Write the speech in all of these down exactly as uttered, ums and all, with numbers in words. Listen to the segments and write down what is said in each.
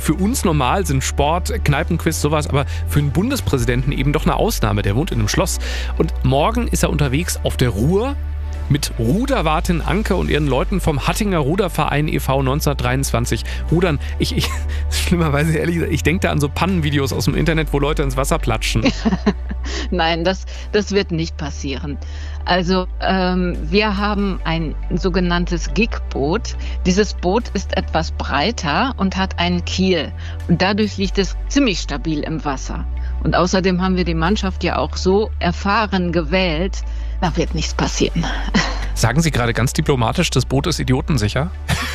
für uns normal sind, Sport, Kneipenquiz, sowas, aber für einen Bundespräsidenten eben doch eine Ausnahme. Der wohnt in einem Schloss. Und morgen ist er unterwegs auf der Ruhr mit Ruderwartin Anke und ihren Leuten vom Hattinger Ruderverein e V neunzehnhundertdreiundzwanzig rudern. Ich, ich schlimmerweise ehrlich gesagt, ich denke da an so Pannenvideos aus dem Internet, wo Leute ins Wasser platschen. Nein, das, das wird nicht passieren. Also ähm, wir haben ein sogenanntes Gigboot. Dieses Boot ist etwas breiter und hat einen Kiel. Und dadurch liegt es ziemlich stabil im Wasser. Und außerdem haben wir die Mannschaft ja auch so erfahren gewählt, da wird nichts passieren. Sagen Sie gerade ganz diplomatisch, das Boot ist idiotensicher?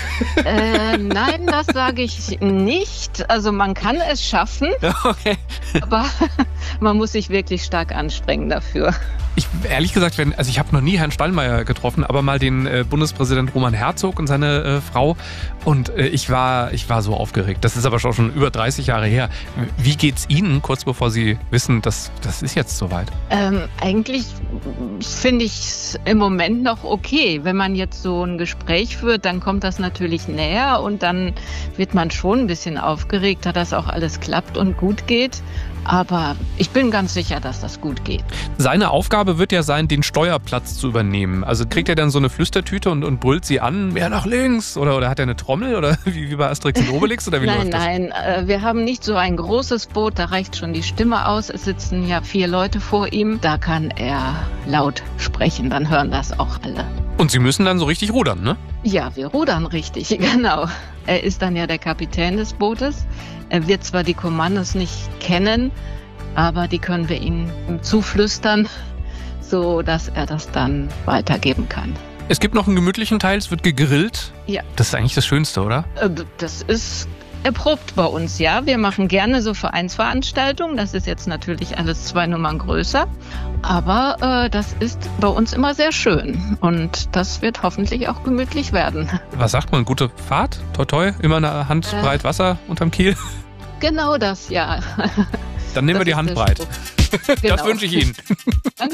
Äh, nein, das sage ich nicht. Also man kann es schaffen, okay. Aber man muss sich wirklich stark anstrengen dafür. Ich, ehrlich gesagt, wenn, also ich habe noch nie Herrn Stallmeier getroffen, aber mal den äh, Bundespräsident Roman Herzog und seine äh, Frau. Und äh, ich war, ich war so aufgeregt. Das ist aber schon, schon über dreißig Jahre her. Wie geht's Ihnen, kurz bevor Sie wissen, dass das ist jetzt soweit? Ähm, eigentlich finde ich es im Moment noch okay. Wenn man jetzt so ein Gespräch führt, dann kommt das natürlich näher und dann wird man schon ein bisschen aufgeregter, dass auch alles klappt und gut geht. Aber ich bin ganz sicher, dass das gut geht. Seine Aufgabe wird ja sein, den Steuerplatz zu übernehmen. Also kriegt er dann so eine Flüstertüte und, und brüllt sie an, mehr nach links? Oder, oder hat er eine Trommel? Oder wie, wie bei Asterix und Obelix? Oder wie nein, läuft das? nein, äh, wir haben nicht so ein großes Boot, da reicht schon die Stimme aus. Es sitzen ja vier Leute vor ihm. Da kann er laut sprechen, dann hören das auch alle. Und Sie müssen dann so richtig rudern, ne? Ja, wir rudern richtig, genau. Er ist dann ja der Kapitän des Bootes. Er wird zwar die Kommandos nicht kennen, aber die können wir ihm zuflüstern, so dass er das dann weitergeben kann. Es gibt noch einen gemütlichen Teil, es wird gegrillt. Ja. Das ist eigentlich das Schönste, oder? Das ist erprobt bei uns, ja. Wir machen gerne so Vereinsveranstaltungen. Das ist jetzt natürlich alles zwei Nummern größer. Aber äh, das ist bei uns immer sehr schön. Und das wird hoffentlich auch gemütlich werden. Was sagt man? Gute Fahrt? Toi toi? Immer eine Handbreit Wasser unterm Kiel? Genau das, ja. Dann nehmen das wir die Handbreit. Genau. Das wünsche ich Ihnen. Danke.